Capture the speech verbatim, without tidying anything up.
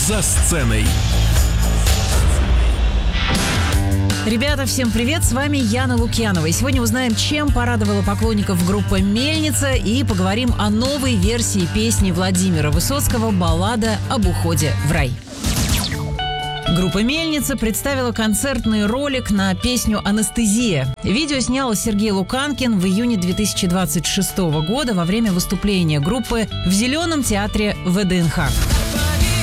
«За сценой». Ребята, всем привет! С вами Яна Лукьянова. И сегодня узнаем, чем порадовала поклонников группа «Мельница», и поговорим о новой версии песни Владимира Высоцкого «Баллада об уходе в рай». Группа «Мельница» представила концертный ролик на песню «Анестезия». Видео снял Сергей Луканкин в июне две тысячи двадцать шестого года во время выступления группы в Зеленом театре вэ дэ эн ха.